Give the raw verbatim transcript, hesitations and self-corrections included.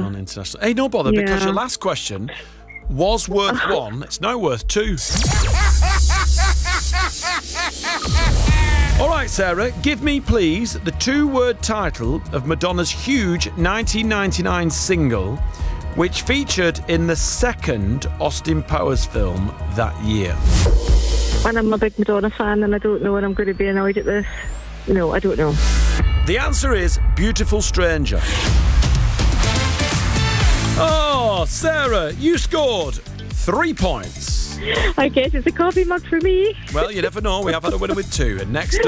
on international. Hey, no bother, because Yeah. your last question was worth one. It's now worth two. All right, Sarah, give me, please, the two-word title of Madonna's huge nineteen ninety-nine single, which featured in the second Austin Powers film that year. And I'm a big Madonna fan, and I don't know when I'm going to be annoyed at this. No, I don't know. The answer is Beautiful Stranger. Oh, Sarah, you scored three points. I guess it's a coffee mug for me. Well, you never know. We have had a winner with two. And next